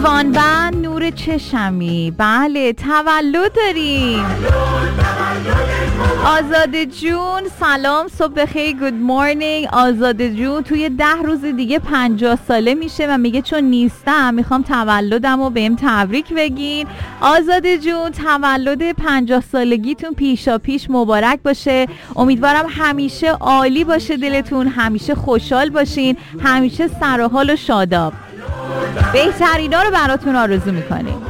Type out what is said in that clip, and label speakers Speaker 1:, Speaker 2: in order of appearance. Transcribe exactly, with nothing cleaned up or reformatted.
Speaker 1: ایوانبند نور چشمی. بله تولد داریم. آزاده جون سلام، صبح بخیر، گود مورنینگ. آزاده جون توی ده روز دیگه پنجاه ساله میشه و میگه چون نیستم میخوام تولدم رو بهم تبریک بگین. آزاده جون تولد پنجاه سالگیتون پیشا پیش مبارک باشه. امیدوارم همیشه عالی باشه دلتون، همیشه خوشحال باشین، همیشه سر و حال و شاداب. بهترینا رو براتون آرزو میکنیم.